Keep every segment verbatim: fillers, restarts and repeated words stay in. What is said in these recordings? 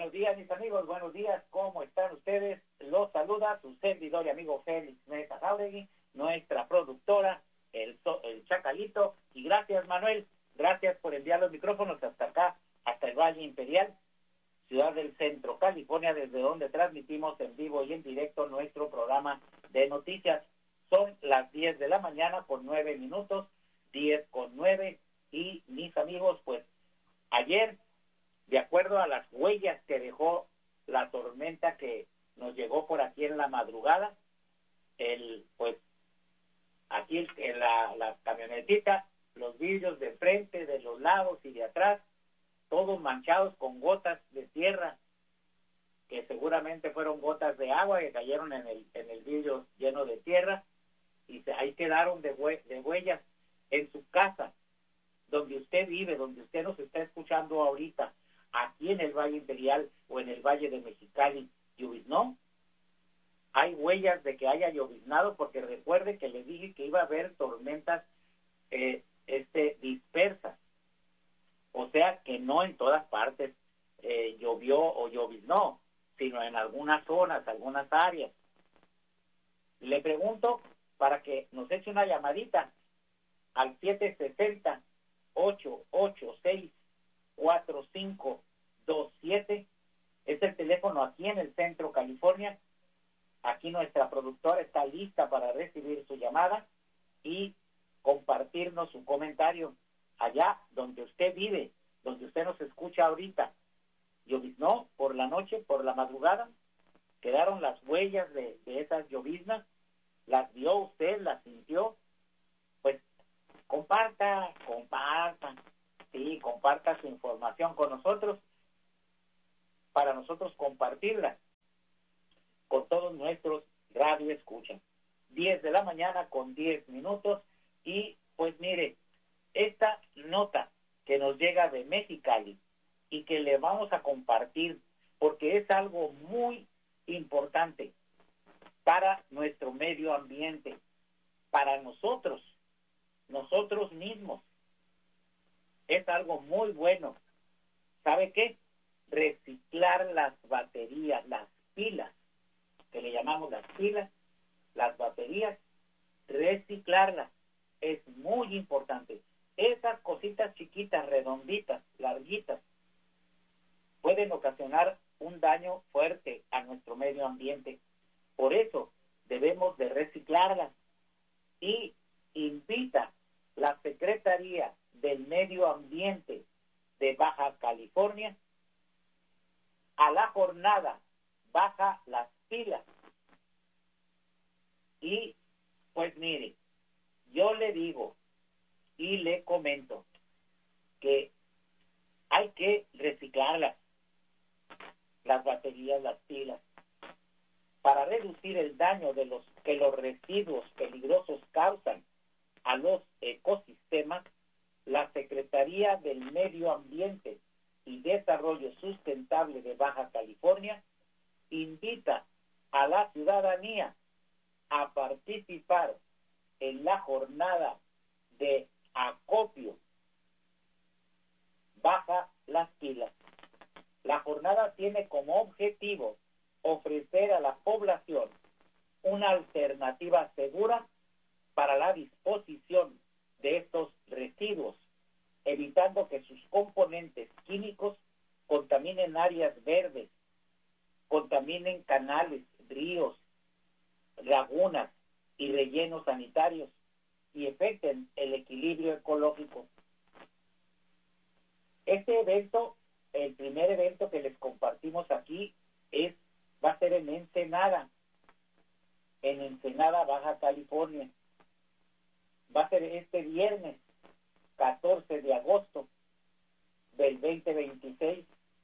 Buenos días, mis amigos, buenos días, ¿cómo están ustedes? Los saluda su servidor y amigo Félix Mesa Jauregui, nuestra productora, el, el Chacalito, y gracias, Manuel, gracias por enviar los micrófonos hasta acá, hasta el Valle Imperial, ciudad del centro, California, desde donde transmitimos en vivo y en directo nuestro programa de noticias. Son las diez de la mañana con nueve minutos, diez con nueve, y mis amigos, pues ayer, de acuerdo a las huellas que dejó la tormenta que nos llegó por aquí en la madrugada, el pues aquí en la, la camionetita, los vidrios de frente, de los lados y de atrás, todos manchados con gotas de tierra, que seguramente fueron gotas de agua que cayeron en el, en el vidrio lleno de tierra, y se, ahí quedaron de, hue, de huellas en su casa, donde usted vive, donde usted nos está escuchando ahorita, aquí en el Valle Imperial o en el Valle de Mexicali, lloviznó. Hay huellas de que haya lloviznado, porque recuerde que le dije que iba a haber tormentas eh, este, dispersas. O sea que no en todas partes eh, llovió o lloviznó, sino en algunas zonas, algunas áreas. Le pregunto para que nos eche una llamadita al siete seis cero, ocho ocho seis, cuatro cinco dos siete. Es el teléfono aquí en el centro, California. Aquí nuestra productora está lista para recibir su llamada y compartirnos su comentario allá donde usted vive, donde usted nos escucha ahorita. ¿Lloviznó por la noche, por la madrugada? ¿Quedaron las huellas de, de esas lloviznas? ¿Las vio usted? ¿Las sintió? Pues comparta, comparta, sí, comparta su información con nosotros, para nosotros compartirla con todos nuestros radio escuchan. diez de la mañana con diez minutos, y pues mire, esta nota que nos llega de Mexicali y que le vamos a compartir porque es algo muy importante para nuestro medio ambiente, para nosotros, nosotros mismos. Es algo muy bueno. ¿Sabe qué? Reciclar las baterías, las pilas, que le llamamos las pilas, las baterías, reciclarlas es muy importante. Esas cositas chiquitas, redonditas, larguitas, pueden ocasionar un daño fuerte a nuestro medio ambiente. Por eso debemos de reciclarlas. Y invita la Secretaría del Medio Ambiente de Baja California a la jornada Baja las Pilas. Y pues mire, yo le digo y le comento que hay que reciclarlas, las baterías, las pilas, para reducir el daño de los que los residuos peligrosos causan a los ecosistemas. La Secretaría del Medio Ambiente y Desarrollo Sustentable de Baja California invita a la ciudadanía a participar en la jornada de acopio Baja las Pilas. La jornada tiene como objetivo ofrecer a la población una alternativa segura para la disposición de estos residuos, evitando que sus componentes químicos contaminen áreas verdes, contaminen canales, ríos, lagunas y rellenos sanitarios y afecten el equilibrio ecológico. Este evento, el primer evento que les compartimos aquí, es va a ser en Ensenada, en Ensenada, Baja California. Va a ser este viernes catorce de agosto del veinte veintiséis.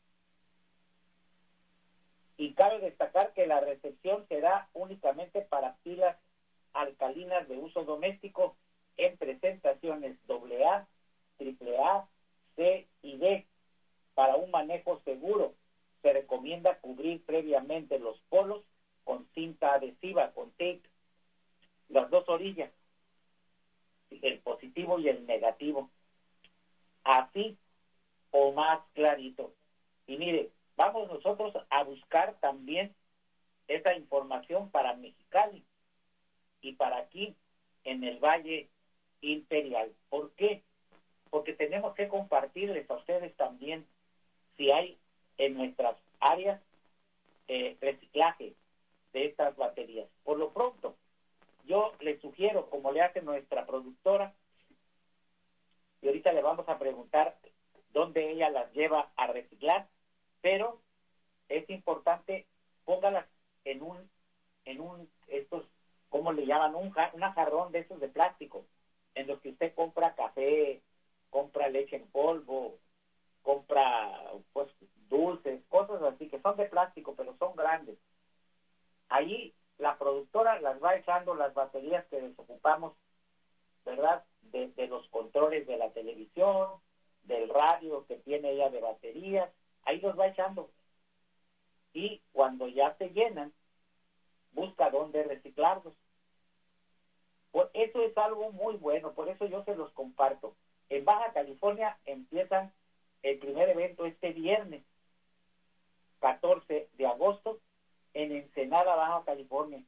Y cabe destacar que la recepción será únicamente para pilas alcalinas de uso doméstico en presentaciones doble A, triple A, C y D. Para un manejo seguro, se recomienda cubrir previamente los polos con cinta adhesiva, con tape, las dos orillas, el positivo y el negativo, así o más clarito. Y mire, vamos nosotros a buscar también esa información para Mexicali y para aquí en el Valle Imperial. ¿Por qué? Porque tenemos que compartirles a ustedes también si hay en nuestras áreas eh, reciclaje de estas baterías. Por lo pronto, yo les sugiero, como le hace nuestra productora, y ahorita le vamos a preguntar dónde ella las lleva a reciclar, pero es importante, póngalas en un, en un, estos, ¿cómo le llaman? Un, una jarrón de esos de plástico, en los que usted compra café, compra leche en polvo, compra pues dulces, cosas así, que son de plástico, pero son grandes. Ahí la productora las va echando las baterías que desocupamos, ¿verdad? De, de los controles de la televisión, del radio que tiene ella de baterías, ahí los va echando. Y cuando ya se llenan, busca dónde reciclarlos. Por eso es algo muy bueno, por eso yo se los comparto. En Baja California empiezan el primer evento este viernes, catorce de agosto, en Ensenada, Baja California.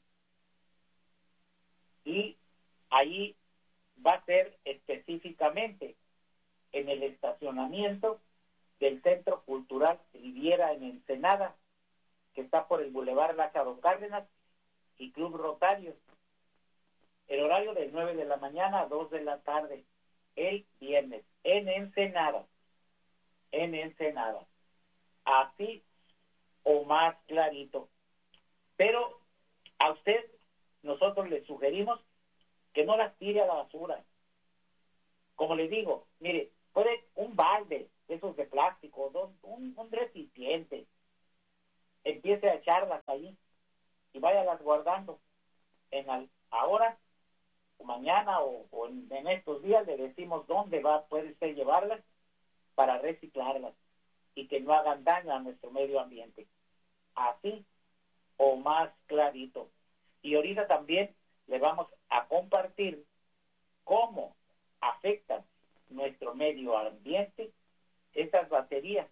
Y ahí va a ser específicamente en el estacionamiento del Centro Cultural Riviera en Ensenada, que está por el Boulevard Lázaro Cárdenas y Club Rotario. El horario de nueve de la mañana a dos de la tarde, el viernes, en Ensenada. En Ensenada. Así o más clarito. Pero a usted nosotros le sugerimos que no las tire a la basura. Como le digo, mire, puede un balde, esos de plástico, un, un recipiente, empiece a echarlas ahí y váyalas guardando. En al, ahora, o mañana o, o en, en estos días le decimos dónde va, puede usted llevarlas para reciclarlas y que no hagan daño a nuestro medio ambiente. Así o más clarito. Y ahorita también le vamos a compartir cómo afectan nuestro medio ambiente estas baterías,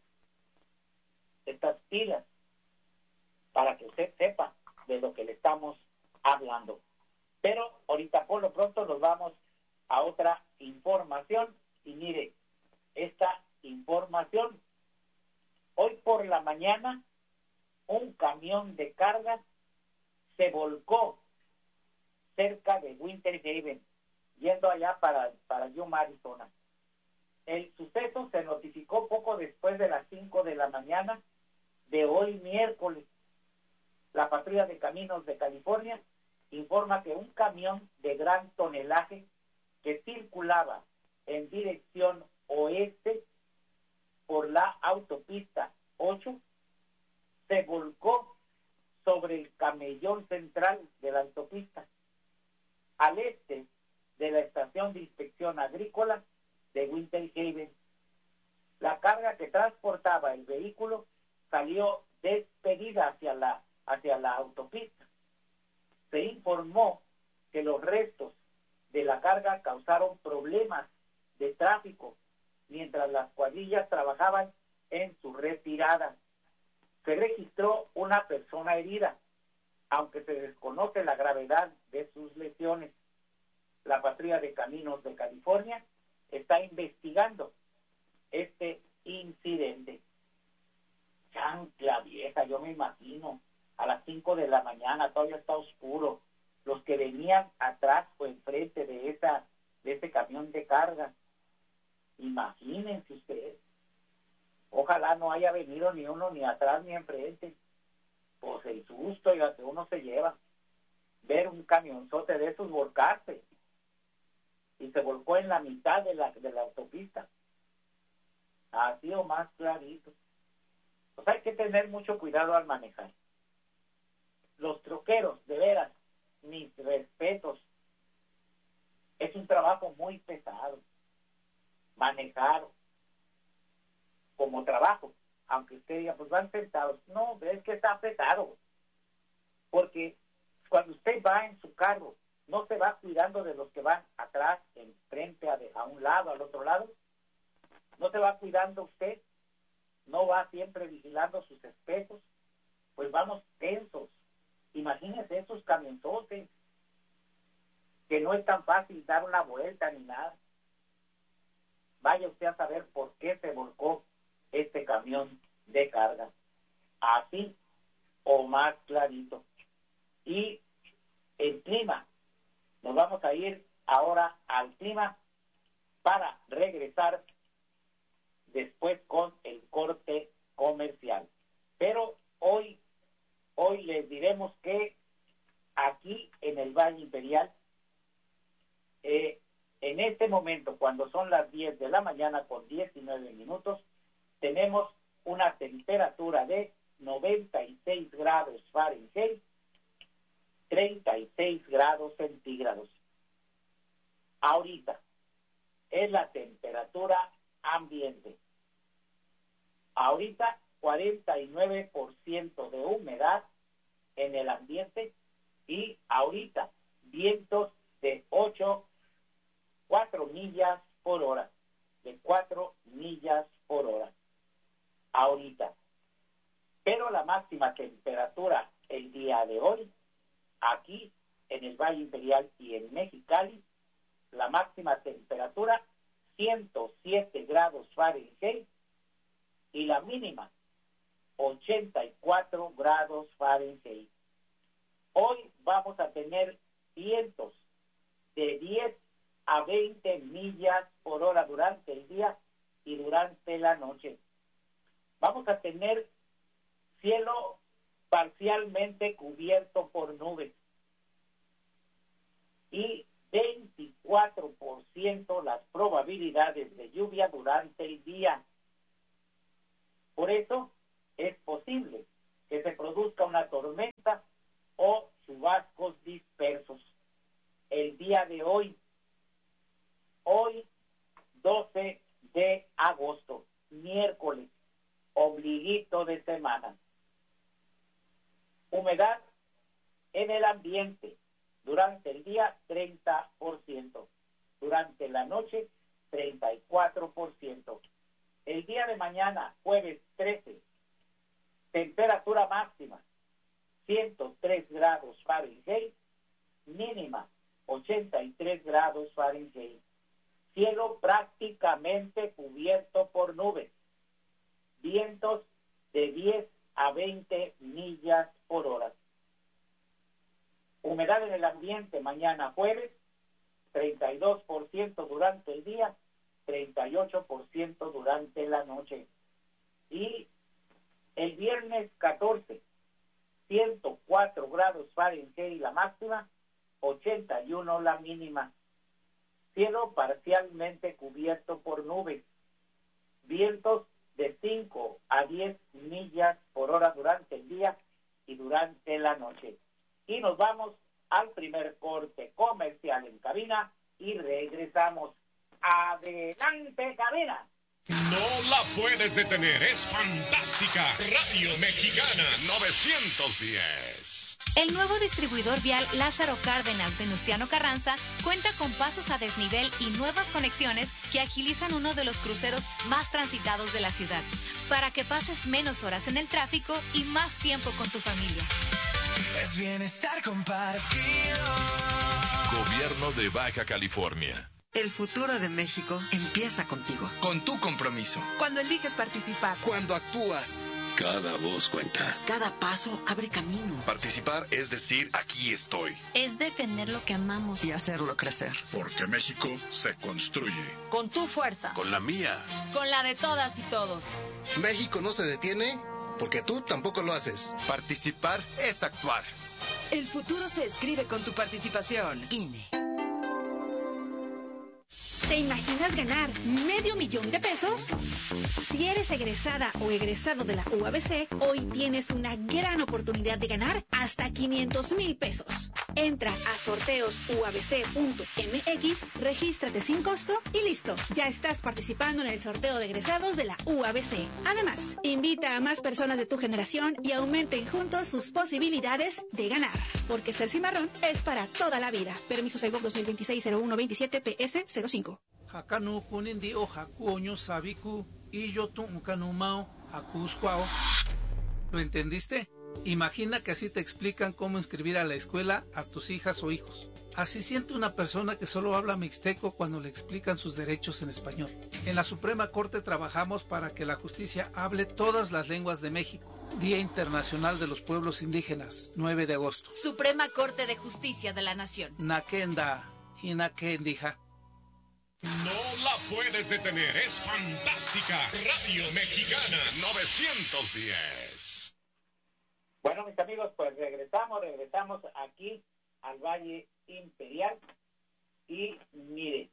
estas pilas, para que usted sepa de lo que le estamos hablando. Pero ahorita por lo pronto nos vamos a otra información y mire, esta información, hoy por la mañana un camión de carga se volcó cerca de Winter Haven, yendo allá para, para Yuma, Arizona. El suceso se notificó poco después de las cinco de la mañana de hoy miércoles. La Patrulla de Caminos de California informa que un camión de gran tonelaje que circulaba en dirección oeste por la autopista ocho se volcó sobre el camellón central de la autopista, al este de la estación de inspección agrícola de Winter Haven. La carga que transportaba el vehículo salió despedida hacia la, hacia la autopista. Se informó que los restos de la carga causaron problemas de tráfico mientras las cuadrillas trabajaban en su retirada. Se registró una persona herida, aunque se desconoce la gravedad de sus lesiones. La Patrulla de Caminos de California está investigando este incidente. Chancla vieja, yo me imagino, a las cinco de la mañana, todavía está oscuro, los que venían atrás o enfrente de esa de ese camión de carga. Imagínense ustedes. Ojalá no haya venido ni uno ni atrás ni enfrente. Pues el susto ya que uno se lleva. Ver un camionzote de esos volcarse. Y se volcó en la mitad de la, de la autopista. Así o más clarito. Pues hay que tener mucho cuidado al manejar. Los troqueros, de veras, mis respetos. Es un trabajo muy pesado. Manejar como trabajo, aunque usted diga, pues van sentados. No, es que está pesado. Porque cuando usted va en su carro, no se va cuidando de los que van atrás, enfrente, a, de, a un lado, al otro lado. No se va cuidando usted. no va siempre vigilando sus espejos, pues vamos tensos. Imagínense esos camionzotes, que no es tan fácil dar una vuelta ni nada. Vaya usted a saber por qué se volcó este camión de carga. Así o más clarito. Y el clima, nos vamos a ir ahora al clima para regresar después con el corte comercial. Pero hoy, hoy les diremos que aquí en el Valle Imperial, eh, en este momento, cuando son las diez de la mañana con diecinueve minutos, tenemos una temperatura de noventa y seis grados Fahrenheit, treinta y seis grados centígrados. Ahorita es la temperatura ambiente. Ahorita cuarenta y nueve por ciento de humedad en el ambiente y ahorita vientos de ocho, cuatro millas por hora, de cuatro millas por hora. Ahorita. Pero la máxima temperatura el día de hoy, aquí en el Valle Imperial y en Mexicali, la máxima temperatura ciento siete grados Fahrenheit y la mínima ochenta y cuatro grados Fahrenheit. Hoy vamos a tener vientos de diez a veinte millas por hora durante el día y durante la noche. Vamos a tener cielo parcialmente cubierto por nubes y veinticuatro por ciento las probabilidades de lluvia durante el día. Por eso es posible que se produzca una tormenta o chubascos dispersos. El día de hoy, hoy doce de agosto, miércoles, ombliguito de semana. Humedad en el ambiente durante el día treinta por ciento, durante la noche treinta y cuatro por ciento. El día de mañana, jueves trece, temperatura máxima ciento tres grados Fahrenheit, mínima ochenta y tres grados Fahrenheit. Cielo prácticamente cubierto por nubes. Vientos de diez a veinte millas por hora. Humedad en el ambiente mañana jueves, treinta y dos por ciento durante el día, treinta y ocho por ciento durante la noche. Y el viernes catorce, ciento cuatro grados Fahrenheit la máxima, ochenta y uno la mínima. Cielo parcialmente cubierto por nubes. Vientos de cinco a diez millas por hora durante el día y durante la noche. Y nos vamos al primer corte comercial en cabina y regresamos. ¡Adelante, cabina! No la puedes detener, es fantástica. Radio Mexicana novecientos diez. El nuevo distribuidor vial Lázaro Cárdenas Venustiano Carranza cuenta con pasos a desnivel y nuevas conexiones que agilizan uno de los cruceros más transitados de la ciudad, para que pases menos horas en el tráfico y más tiempo con tu familia. Es bienestar compartido. Gobierno de Baja California. El futuro de México empieza contigo. Con tu compromiso. Cuando eliges participar. Cuando actúas. Cada voz cuenta. Cada paso abre camino. Participar es decir, aquí estoy. Es defender lo que amamos. Y hacerlo crecer. Porque México se construye. Con tu fuerza. Con la mía. Con la de todas y todos. México no se detiene porque tú tampoco lo haces. Participar es actuar. El futuro se escribe con tu participación. I N E. ¿Te imaginas ganar medio millón de pesos? Si eres egresada o egresado de la U A B C, hoy tienes una gran oportunidad de ganar hasta quinientos mil pesos. Entra a sorteos u a b c punto m x, regístrate sin costo y listo. Ya estás participando en el sorteo de egresados de la U A B C. Además, invita a más personas de tu generación y aumenten juntos sus posibilidades de ganar. Porque ser cimarrón es para toda la vida. Permiso Segov dos mil veintiséis cero uno veintisiete P S cero cinco. Hakanu kunindi o hakuoño sabiku y yo tu kanumao Acuscuao. ¿Lo entendiste? Imagina que así te explican cómo inscribir a la escuela a tus hijas o hijos. Así siente una persona que solo habla mixteco cuando le explican sus derechos en español. En la Suprema Corte trabajamos para que la justicia hable todas las lenguas de México. Día Internacional de los Pueblos Indígenas, nueve de agosto. Suprema Corte de Justicia de la Nación. Nakenda, Hinakendija. No la puedes detener, es fantástica. Radio Mexicana novecientos diez. Bueno, mis amigos, pues regresamos, regresamos aquí al Valle Imperial. Y mire,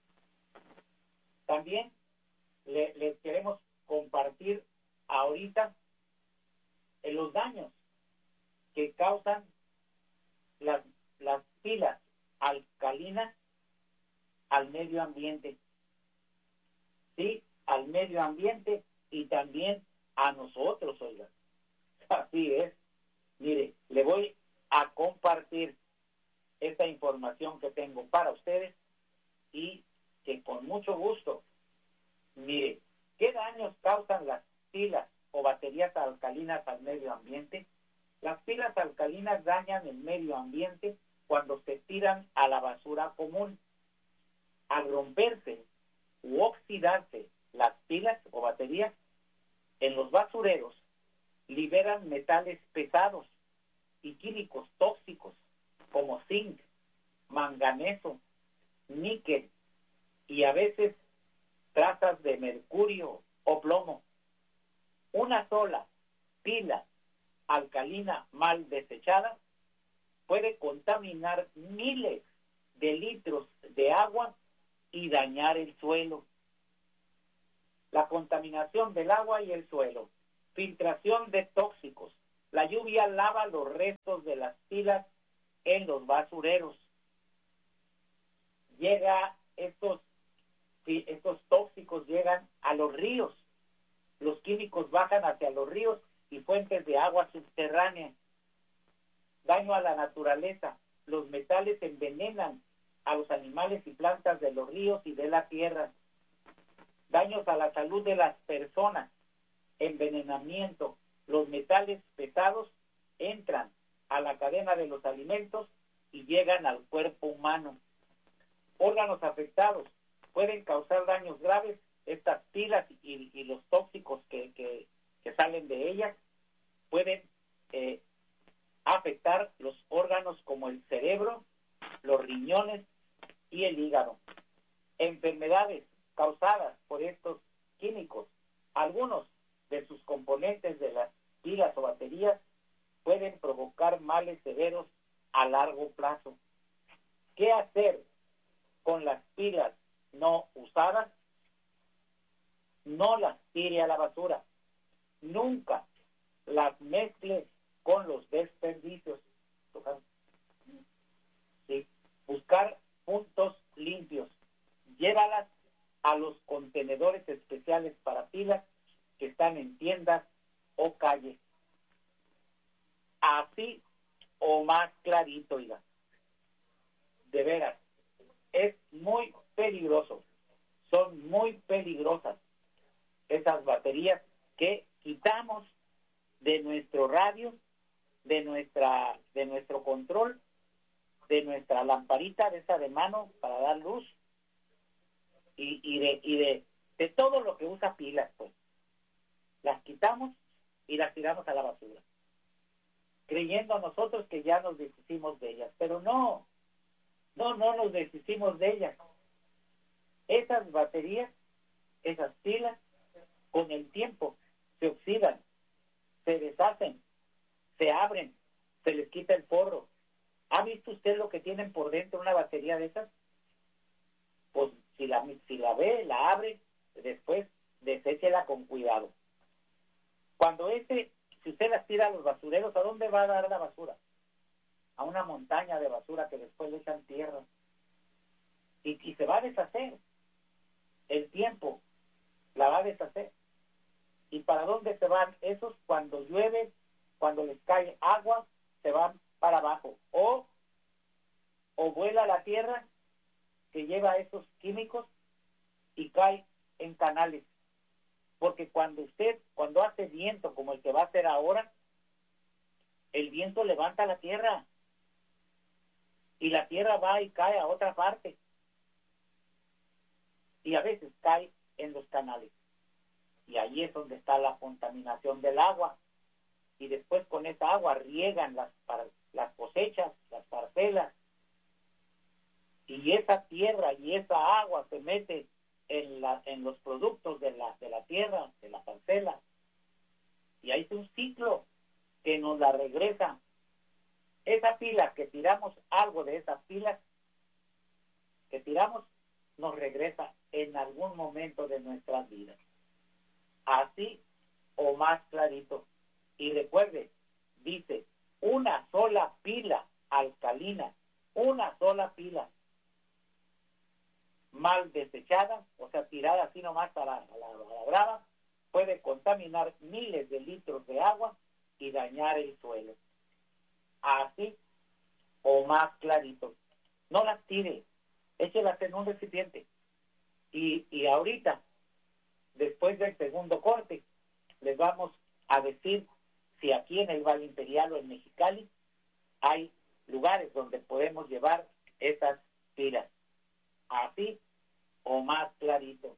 también le, les queremos compartir ahorita en los daños que causan las, las pilas alcalinas al medio ambiente. Sí, al medio ambiente y también a nosotros, oigan. Así es. Mire, le voy a compartir esta información que tengo para ustedes y que con mucho gusto, mire, ¿qué daños causan las pilas o baterías alcalinas al medio ambiente? Las pilas alcalinas dañan el medio ambiente cuando se tiran a la basura común. Al romperse u oxidarse las pilas o baterías en los basureros, liberan metales pesados y químicos tóxicos como zinc, manganeso, níquel y a veces trazas de mercurio o plomo. Una sola pila alcalina mal desechada puede contaminar miles de litros de agua y dañar el suelo. La contaminación del agua y el suelo, filtración de tóxicos. La lluvia lava los restos de las pilas en los basureros. Llega estos, estos tóxicos llegan a los ríos. Los químicos bajan hacia los ríos y fuentes de agua subterránea. Daño a la naturaleza. Los metales envenenan a los animales y plantas de los ríos y de la tierra. Daños a la salud de las personas. Envenenamiento. Los metales pesados entran a la cadena de los alimentos y llegan al cuerpo humano. Órganos afectados. Pueden causar daños graves estas pilas y, y los tóxicos que, que, que salen de ellas. Pueden eh, afectar los órganos como el cerebro, los riñones y el hígado. Enfermedades causadas por estos químicos. Algunos de sus componentes de las pilas o baterías pueden provocar males severos a largo plazo. ¿Qué hacer con las pilas no usadas? No las tire a la basura. Nunca las mezcle con los desperdicios. ¿Sí? Buscar puntos limpios. Llévalas a los contenedores especiales para pilas que están en tiendas o calles. Así o más clarito, oiga. De veras, es muy peligroso. Son muy peligrosas esas baterías que quitamos de nuestro radio, de nuestra, de nuestro control, de nuestra lamparita de esa de mano para dar luz y, y de, y de, de todo lo que usa pilas, pues. Las quitamos y las tiramos a la basura, creyendo nosotros que ya nos deshicimos de ellas, pero no, no, no nos deshicimos de ellas. Esas baterías, esas pilas, con el tiempo se oxidan, se deshacen, se abren, se les quita el forro. ¿Ha visto usted lo que tienen por dentro una batería de esas? Pues si la, si la ve, la abre, después deséchela con cuidado. Cuando ese, si usted las tira a los basureros, ¿a dónde va a dar la basura? A una montaña de basura que después le echan tierra. Y, y se va a deshacer. El tiempo la va a deshacer. ¿Y para dónde se van esos? Cuando llueve, cuando les cae agua, se van para abajo. O, o vuela la tierra que lleva esos químicos y cae en canales. Porque cuando usted, cuando hace viento como el que va a ser ahora, el viento levanta la tierra y la tierra va y cae a otra parte y a veces cae en los canales y ahí es donde está la contaminación del agua y después con esa agua riegan las, las cosechas, las parcelas y esa tierra y esa agua se mete en, la, en los productos de la, de la tierra, de la parcela y ahí es un ciclo que nos la regresa. Esa pila que tiramos, algo de esas pilas que tiramos, nos regresa en algún momento de nuestras vidas. Así o más clarito. Y recuerde, dice, una sola pila alcalina, una sola pila mal desechada, o sea, tirada así nomás a la, a la, a la brava, puede contaminar miles de litros de agua y dañar el suelo. Así o más clarito. No las tire, échelas en un recipiente. Y, y ahorita, después del segundo corte, les vamos a decir si aquí en el Valle Imperial o en Mexicali hay lugares donde podemos llevar esas tiras. Así o más clarito.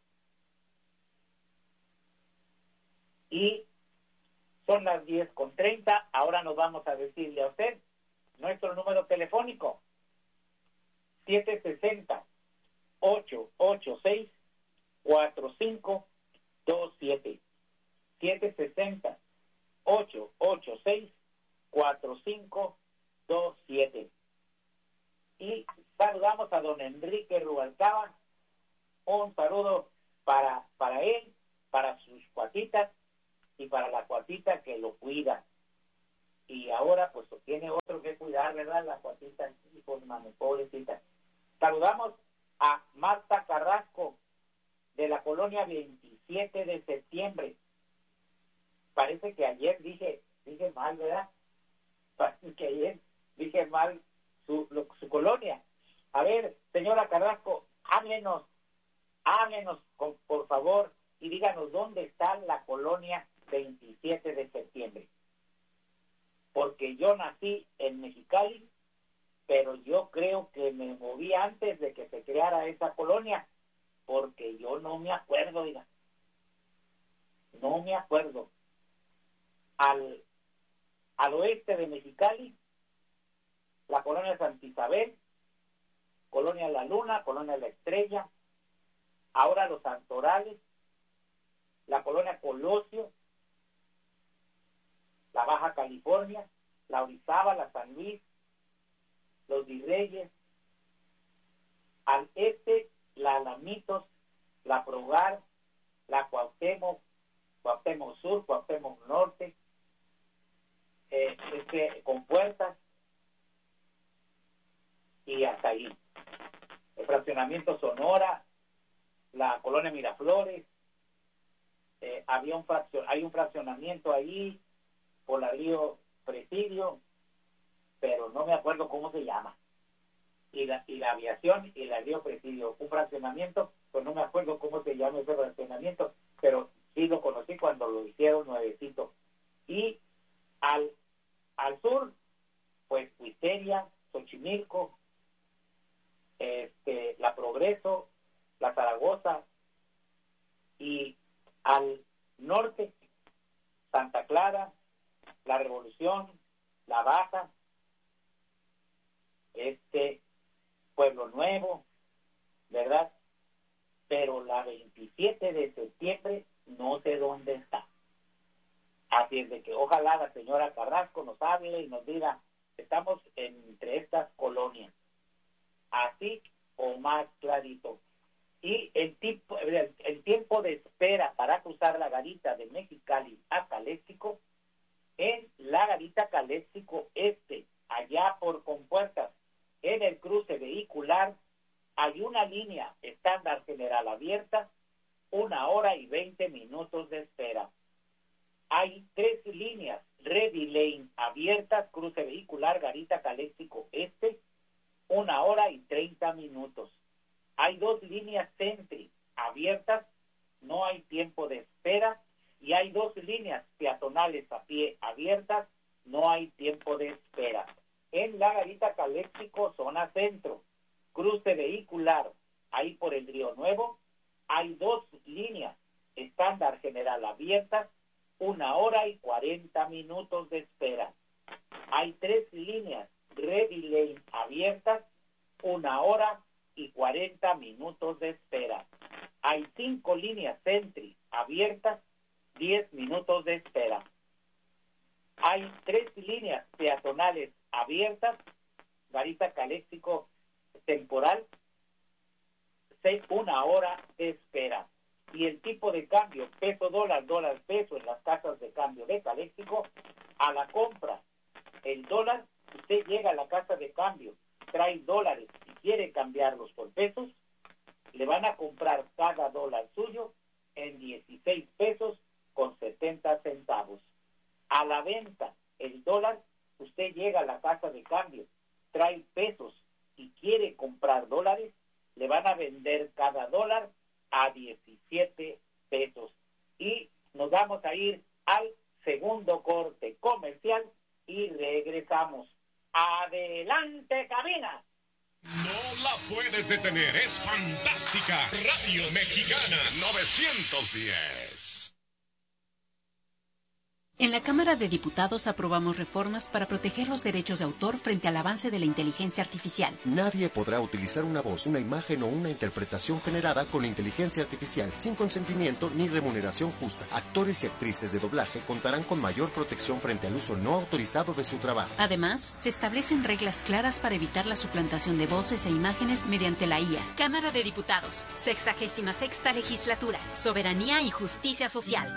Y son las diez con treinta. Ahora nos vamos a decirle a usted nuestro número telefónico siete seis cero, ocho ocho seis, cuatro cinco dos siete siete seis cero, ocho ocho seis, cuatro cinco dos siete. Y saludamos a don Enrique Rubalcaba. Un saludo para, para él, para sus cuatitas y para la cuatita que lo cuida. Y ahora pues tiene otro que cuidar, ¿verdad? La cuatita, hijos, mano, pobrecita. Saludamos a Marta Carrasco de la colonia veintisiete de septiembre. Parece que ayer dije, dije mal, ¿verdad? Parece que ayer dije mal su, lo, su colonia. A ver, señora Carrasco, háblenos, háblenos con, por favor, y díganos dónde está la colonia veintisiete de septiembre. Porque yo nací en Mexicali, pero yo creo que me moví antes de que se creara esa colonia, porque yo no me acuerdo, diga. No me acuerdo. Al, al oeste de Mexicali, la colonia Santa Isabel, colonia La Luna, colonia La Estrella, ahora Los Santorales, la colonia Colosio, la Baja California, la Orizaba, la San Luis, los Virreyes, al este, la Alamitos, la Progar, la Cuauhtémoc, Cuauhtémoc Sur, Cuauhtémoc Norte, eh, este, Compuertas, y hasta ahí. El fraccionamiento Sonora, la colonia Miraflores, eh, había un fraccion, hay un fraccionamiento ahí por la Río Presidio, pero no me acuerdo cómo se llama. Y la, y la aviación y la Río Presidio, un fraccionamiento, pues no me acuerdo cómo se llama ese fraccionamiento, pero sí lo conocí cuando lo hicieron nuevecito. Y al, al sur, pues Huisteria, Xochimilco, este, la Progreso, la Zaragoza, y al norte, Santa Clara, la Revolución, la Baja, este, Pueblo Nuevo, ¿verdad? Pero la veintisiete de septiembre no sé dónde está. Así es de que ojalá la señora Carrasco nos hable y nos diga, estamos entre estas colonias, así o más clarito. Y el, tipo, el, el tiempo de espera para cruzar la garita de Mexicali a Caléxico, en la garita Caléxico Este, allá por Compuertas, en el cruce vehicular, hay una línea estándar general abierta, una hora y veinte minutos de espera. Hay tres líneas Ready Lane abiertas, cruce vehicular Garita Caléxico Este, una hora y treinta minutos. Hay dos líneas Sentry abiertas, no hay tiempo de espera, y hay dos líneas peatonales a pie abiertas, no hay tiempo de espera. En la Garita Caléxico, zona centro, cruce vehicular, ahí por el Río Nuevo, hay dos líneas estándar general abiertas, una hora y cuarenta minutos de espera. Hay tres líneas Ready Lane abiertas, una hora y cuarenta minutos de espera. Hay cinco líneas Sentry abiertas, diez minutos de espera. Hay tres líneas peatonales abiertas, Garita Caléxico temporal, una hora de espera. Y el tipo de cambio, peso dólar, dólar peso en las casas de cambio de Caléxico, a la compra, el dólar, usted llega a la casa de cambio, trae dólares y quiere cambiarlos por pesos, le van a comprar cada dólar suyo en dieciséis pesos con setenta centavos. A la venta, el dólar, usted llega a la casa de cambio, trae pesos y quiere comprar dólares, le van a vender cada dólar a diecisiete pesos. Y nos vamos a ir al segundo corte comercial y regresamos. ¡Adelante, cabina! No la puedes detener, es fantástica. Radio Mexicana novecientos diez. En la Cámara de Diputados aprobamos reformas para proteger los derechos de autor frente al avance de la inteligencia artificial. Nadie podrá utilizar una voz, una imagen o una interpretación generada con inteligencia artificial sin consentimiento ni remuneración justa. Actores y actrices de doblaje contarán con mayor protección frente al uso no autorizado de su trabajo. Además, se establecen reglas claras para evitar la suplantación de voces e imágenes mediante la I A. Cámara de Diputados, sexagésima sexta legislatura, soberanía y justicia social.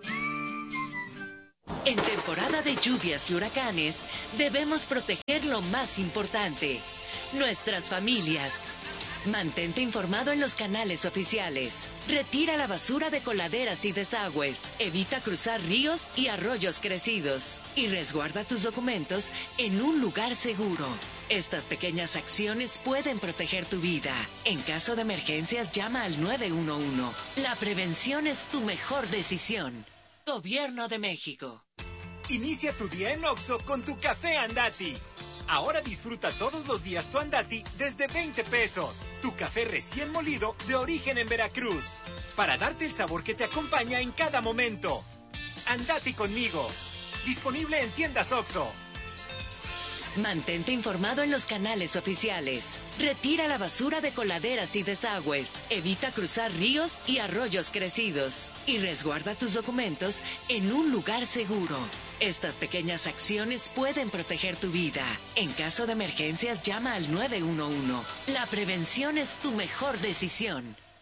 En temporada de lluvias y huracanes, debemos proteger lo más importante, nuestras familias. Mantente informado en los canales oficiales. Retira la basura de coladeras y desagües. Evita cruzar ríos y arroyos crecidos. Y resguarda tus documentos en un lugar seguro. Estas pequeñas acciones pueden proteger tu vida. En caso de emergencias, llama al nueve uno uno. La prevención es tu mejor decisión. Gobierno de México. Inicia tu día en Oxxo con tu café Andati. Ahora disfruta todos los días tu Andati desde veinte pesos. Tu café recién molido de origen en Veracruz. Para darte el sabor que te acompaña en cada momento. Andati conmigo. Disponible en tiendas Oxxo. Mantente informado en los canales oficiales. Retira la basura de coladeras y desagües. Evita cruzar ríos y arroyos crecidos. Y resguarda tus documentos en un lugar seguro. Estas pequeñas acciones pueden proteger tu vida. En caso de emergencias, llama al nueve uno uno. La prevención es tu mejor decisión.